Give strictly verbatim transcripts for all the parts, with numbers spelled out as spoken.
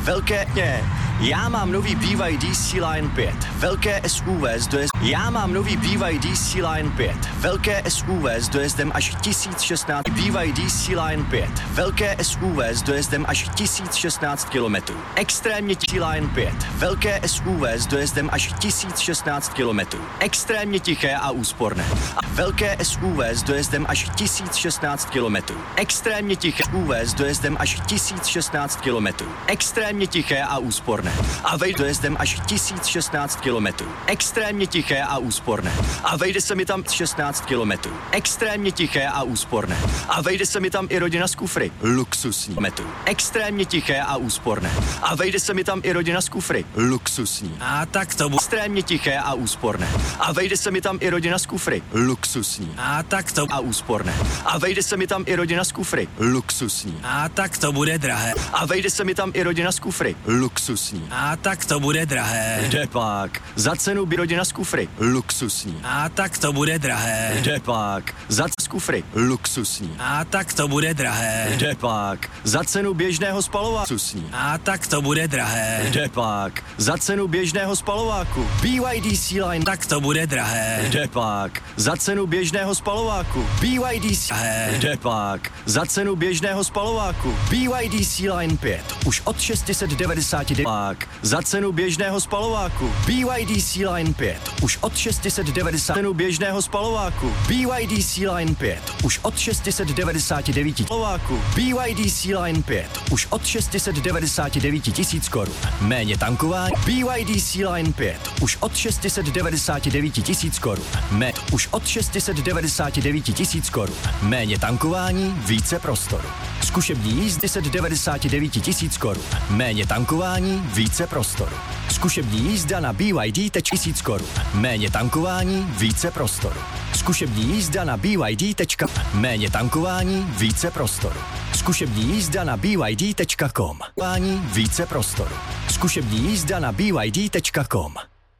velké ně. Já mám nový B Y D C-Line pět, velké S U V s dojezdem. Já mám nový B Y D C-Line pět, velké S U V s dojezdem až tisíc šestnáct. B Y D C-Line pět, velké S U V s dojezdem až tisíc šestnáct kilometrů. Extrémně C-Line pět, velké S U V s dojezdem až tisíc šestnáct kilometrů. Extrémně tiché a úsporné. Velké S U V s dojezdem až tisíc šestnáct kilometrů. Extrémně tiché S U V s dojezdem až tisíc šestnáct kilometrů. Extrémně tiché a úsporné. A vejde dojezdem až tisíc šestnáct kilometrů. Extrémně tiché a úsporné. A vejde se mi tam šestnáct kilometrů. Extrémně tiché a úsporné. A vejde se mi tam i rodina z kufry. Luxusní metu. Extrémně tiché a úsporné. A vejde se mi tam i rodina z kufry. Luxusní. A tak to bude. Extrémně tiché a úsporné. A vejde se mi tam i rodina z kufry. Luxusní. A tak to a úsporné. A vejde se mi tam i rodina z kufry. Luxusní. A tak to bude drahé. A vejde se mi tam i rodina z kufry. Luxusní. A tak to bude drahé. Kde pak? Za cenu by rodina z kufry. Luxusní. A tak to bude drahé. Kde pak? Za z kufry. Luxusní. A tak to bude drahé. Kde pak? Za cenu běžného spalováku. Luxusní. A tak to bude drahé. Kde pak? Za cenu běžného spalováku. B Y D C-Line. Tak to bude drahé. Kde pak? Za cenu běžného spalováku. B Y D C-Line. Kde pak? Za cenu běžného spalováku. B Y D C-Line pět. Už od šest set devadesát devět. Za cenu běžného spalováku. B Y D C-Line pět. Už od šest set devadesát. Cenu běžného spalováku. B Y D C-Line pět. Už od šest set devadesát devět. Spalováku. B Y D C-Line pět. Už od šest set devadesát devět tisíc korun. Méně tankování. B Y D C-Line pět. Už od šest set devadesát devět tisíc korun. Met. Už od šest set devadesát devět tisíc korun. Méně tankování, více prostoru. Zkušební jízdy set devadesát devět tisíc korun. Méně tankování, více prostoru. Zkušební jízda na B Y D tisíc korun. Méně tankování, více prostoru. Zkušební jízda na B Y D. Méně tankování, více prostoru. Zkušební jízda na B Y D tečka com. Více prostoru. Zkušební jízda na B Y D tečka com.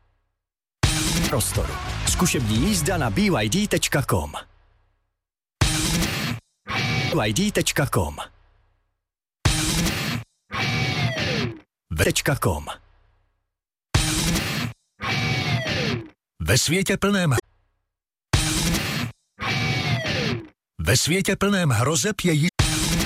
Prostoru. Zkušební jízda na B Y D tečka com. B Y D tečka com. Tečka com. Ve světě plném Ve světě plném hrozeb je jí...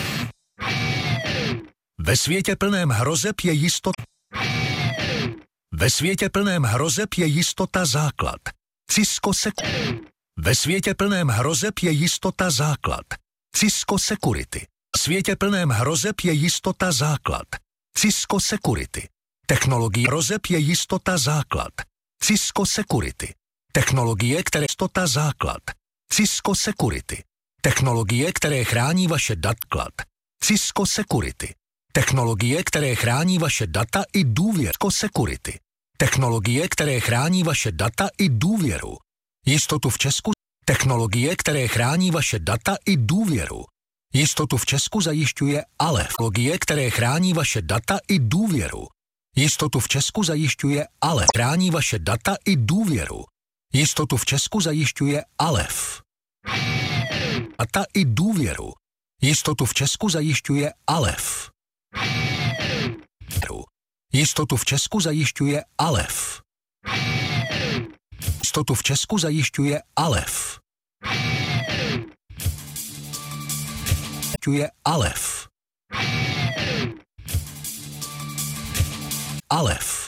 Ve světě plném hrozeb je jistota. Ve světě plném hrozeb je jistota základ. Cisco Sec... Ve světě plném hrozeb je jistota základ. Cisco Security. V světě plném hrozeb je jistota základ. Cisco Security. Technologie hrozeb je jistota základ. Cisco Security. Technologie, které jistota základ. Cisco Security. Technologie, které chrání vaše datklad. Cisco Security. Technologie, které chrání vaše data i důvěru. Cisco Security. Technologie, které chrání vaše data i důvěru. Jistotu v Česku. Technologie, které chrání vaše data i důvěru. Jistotu v Česku zajišťuje Alef. Technologie, které chrání vaše data i důvěru. Jistotu v Česku zajišťuje Alef. Chrání vaše data i důvěru. Jistotu v Česku zajišťuje Alef. Data i důvěru. Jistotu v Česku zajišťuje Alef. Jistotu v Česku zajišťuje Alef. Jistotu v Česku zajišťuje Alef. Zajišťuje Alef. Alef.